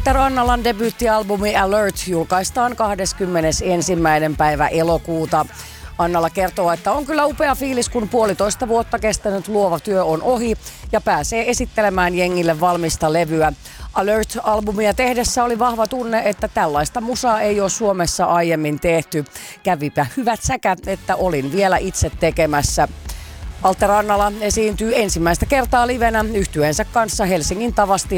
Alte Rannalan debyyttialbumi Alert julkaistaan 21. päivä elokuuta. Annala kertoo, että on kyllä upea fiilis, kun 1,5 vuotta kestänyt luova työ on ohi ja pääsee esittelemään jengille valmista levyä. Alert-albumia tehdessä oli vahva tunne, että tällaista musaa ei ole Suomessa aiemmin tehty. Kävipä hyvät säkät, että olin vielä itse tekemässä. Alte Rannala esiintyy ensimmäistä kertaa livenä yhtyeensä kanssa Helsingin Tavastia